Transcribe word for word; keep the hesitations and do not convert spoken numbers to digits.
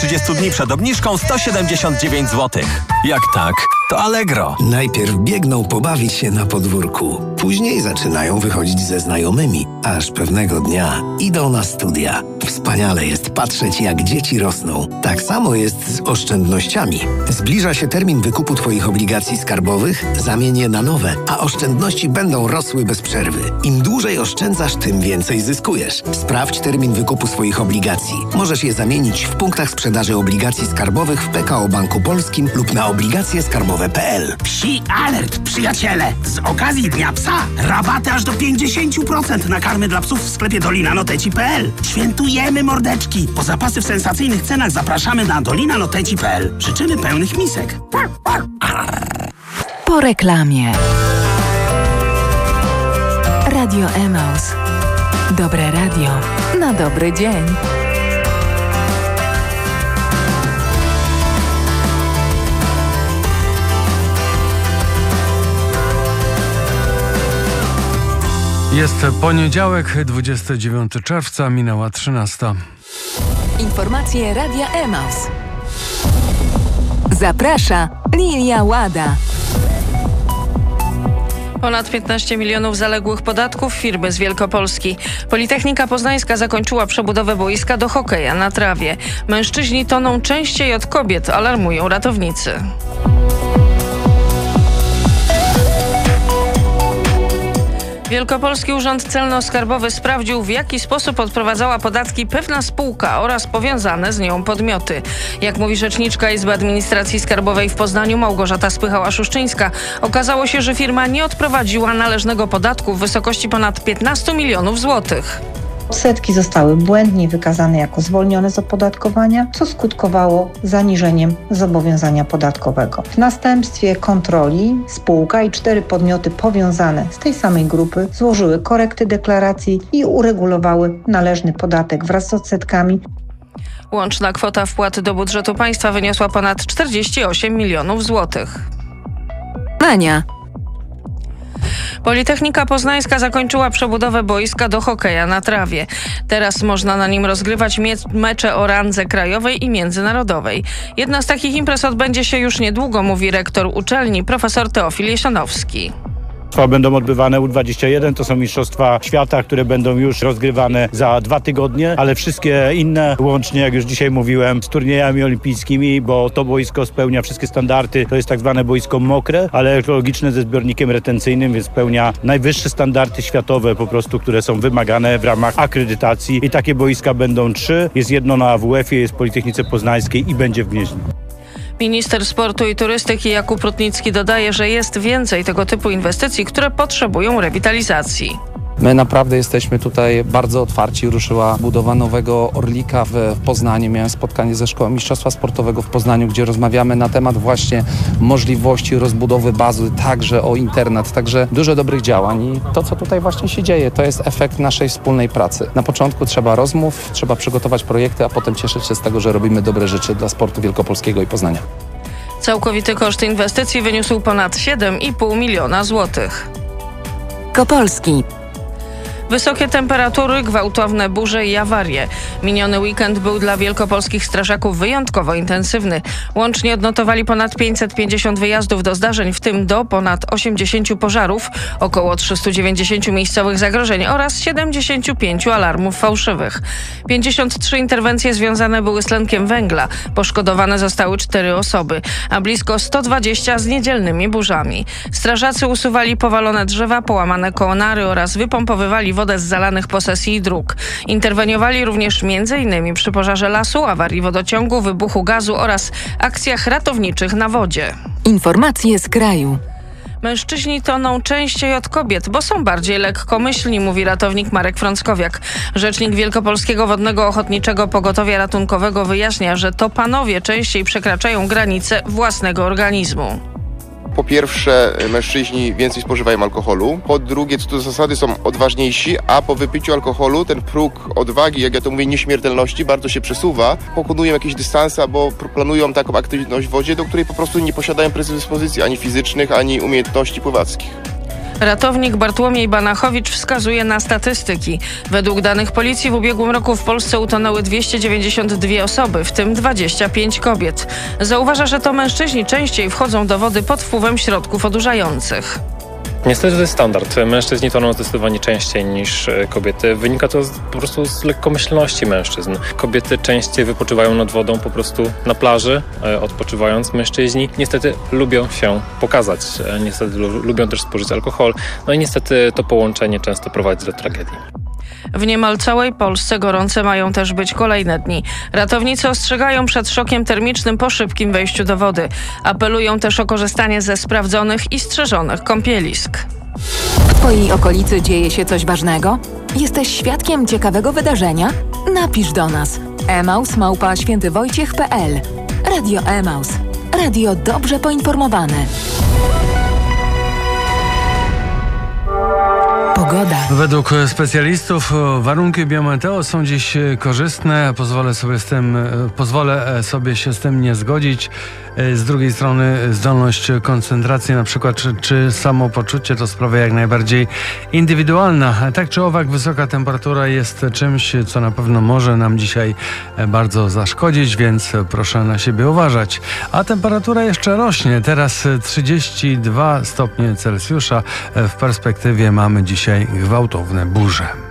trzydzieści dni przed obniżką sto siedemdziesiąt dziewięć złotych. Jak tak, to Allegro. Najpierw biegną pobawić się na podwórku. Później zaczynają wychodzić ze znajomymi. Aż pewnego dnia idą na studia. Wspaniale jest patrzeć, jak dzieci rosną. Tak samo jest z oszczędnościami. Zbliża się termin wykupu Twoich obligacji skarbowych, zamień je na nowe, a oszczędności będą rosły bez przerwy. Im dłużej oszczędzasz, tym więcej zyskujesz. Sprawdź termin wykupu swoich obligacji. Możesz je zamienić w punktach sprzedaży obligacji skarbowych w P K O Banku Polskim lub na obligacje skarbowe kropka p l. Psi alert, przyjaciele! Z okazji Dnia Psa rabaty aż do pięćdziesiąt procent na karmy dla psów w sklepie dolina noteci kropka p l. Świętujemy, mordeczki! Po zapasy w sensacyjnych cenach zapraszamy na dolina noteci kropka p l. Życzymy pełnych misek. Po reklamie. Radio Emaus. Dobre radio na dobry dzień. Jest poniedziałek, dwudziestego dziewiątego czerwca, minęła trzynasta. Informacje Radia Emaus. Zaprasza Lilia Łada. Ponad piętnaście milionów zaległych podatków firmy z Wielkopolski. Politechnika Poznańska zakończyła przebudowę boiska do hokeja na trawie. Mężczyźni toną częściej od kobiet, alarmują ratownicy. Wielkopolski Urząd Celno-Skarbowy sprawdził, w jaki sposób odprowadzała podatki pewna spółka oraz powiązane z nią podmioty. Jak mówi rzeczniczka Izby Administracji Skarbowej w Poznaniu Małgorzata Spychała-Szuszczyńska, okazało się, że firma nie odprowadziła należnego podatku w wysokości ponad piętnaście milionów złotych. Odsetki zostały błędnie wykazane jako zwolnione z opodatkowania, co skutkowało zaniżeniem zobowiązania podatkowego. W następstwie kontroli spółka i cztery podmioty powiązane z tej samej grupy złożyły korekty deklaracji i uregulowały należny podatek wraz z odsetkami. Łączna kwota wpłat do budżetu państwa wyniosła ponad czterdzieści osiem milionów złotych. Ania. Politechnika Poznańska zakończyła przebudowę boiska do hokeja na trawie. Teraz można na nim rozgrywać mie- mecze o randze krajowej i międzynarodowej. Jedna z takich imprez odbędzie się już niedługo, mówi rektor uczelni, profesor Teofil Jesionowski. Będą odbywane U dwadzieścia jeden, to są mistrzostwa świata, które będą już rozgrywane za dwa tygodnie, ale wszystkie inne, łącznie jak już dzisiaj mówiłem, z turniejami olimpijskimi, bo to boisko spełnia wszystkie standardy, to jest tak zwane boisko mokre, ale ekologiczne ze zbiornikiem retencyjnym, więc spełnia najwyższe standardy światowe po prostu, które są wymagane w ramach akredytacji i takie boiska będą trzy, jest jedno na A W F-ie, jest w Politechnice Poznańskiej i będzie w Gnieźnie. Minister sportu i turystyki Jakub Rutnicki dodaje, że jest więcej tego typu inwestycji, które potrzebują rewitalizacji. My naprawdę jesteśmy tutaj bardzo otwarci. Ruszyła budowa nowego Orlika w Poznaniu. Miałem spotkanie ze Szkołą Mistrzostwa Sportowego w Poznaniu, gdzie rozmawiamy na temat właśnie możliwości rozbudowy bazy, także o internat, także dużo dobrych działań i to, co tutaj właśnie się dzieje, to jest efekt naszej wspólnej pracy. Na początku trzeba rozmów, trzeba przygotować projekty, a potem cieszyć się z tego, że robimy dobre rzeczy dla sportu wielkopolskiego i Poznania. Całkowity koszt inwestycji wyniósł ponad siedem i pół miliona złotych. Kopolski. Wysokie temperatury, gwałtowne burze i awarie. Miniony weekend był dla wielkopolskich strażaków wyjątkowo intensywny. Łącznie odnotowali ponad pięćset pięćdziesiąt wyjazdów do zdarzeń, w tym do ponad osiemdziesięciu pożarów, około trzystu dziewięćdziesięciu miejscowych zagrożeń oraz siedemdziesięciu pięciu alarmów fałszywych. pięćdziesiąt trzy interwencje związane były z tlenkiem węgla. Poszkodowane zostały cztery osoby, a blisko sto dwadzieścia z niedzielnymi burzami. Strażacy usuwali powalone drzewa, połamane kołnary oraz wypompowywali wodę z zalanych posesji i dróg. Interweniowali również między innymi przy pożarze lasu, awarii wodociągu, wybuchu gazu oraz akcjach ratowniczych na wodzie. Informacje z kraju. Mężczyźni toną częściej od kobiet, bo są bardziej lekkomyślni, mówi ratownik Marek Frąckowiak. Rzecznik Wielkopolskiego Wodnego Ochotniczego Pogotowia Ratunkowego wyjaśnia, że to panowie częściej przekraczają granice własnego organizmu. Po pierwsze, mężczyźni więcej spożywają alkoholu. Po drugie, co do zasady są odważniejsi, a po wypiciu alkoholu ten próg odwagi, jak ja to mówię, nieśmiertelności bardzo się przesuwa. Pokonują jakieś dystanse albo planują taką aktywność w wodzie, do której po prostu nie posiadają predyspozycji ani fizycznych, ani umiejętności pływackich. Ratownik Bartłomiej Banachowicz wskazuje na statystyki. Według danych policji w ubiegłym roku w Polsce utonęły dwieście dziewięćdziesiąt dwie osoby, w tym dwadzieścia pięć kobiet. Zauważa, że to mężczyźni częściej wchodzą do wody pod wpływem środków odurzających. Niestety to jest standard. Mężczyźni toną zdecydowanie częściej niż kobiety. Wynika to z, po prostu z lekkomyślności mężczyzn. Kobiety częściej wypoczywają nad wodą po prostu na plaży, odpoczywając. Mężczyźni niestety lubią się pokazać. Niestety lubią też spożyć alkohol. No i niestety to połączenie często prowadzi do tragedii. W niemal całej Polsce gorące mają też być kolejne dni. Ratownicy ostrzegają przed szokiem termicznym po szybkim wejściu do wody. Apelują też o korzystanie ze sprawdzonych i strzeżonych kąpielisk. W Twojej okolicy dzieje się coś ważnego? Jesteś świadkiem ciekawego wydarzenia? Napisz do nas. emaus małpa świętywojciech kropka pe el. Radio Emaus. Radio dobrze poinformowane. Pogoda. Według specjalistów warunki biometeo są dziś korzystne. Pozwolę sobie, z tym, pozwolę sobie się z tym nie zgodzić. Z drugiej strony zdolność koncentracji, na przykład czy, czy samopoczucie to sprawa jak najbardziej indywidualna. Tak czy owak wysoka temperatura jest czymś, co na pewno może nam dzisiaj bardzo zaszkodzić, więc proszę na siebie uważać. A temperatura jeszcze rośnie. Teraz trzydzieści dwa stopnie Celsjusza. W perspektywie mamy dzisiaj gwałtowne burze.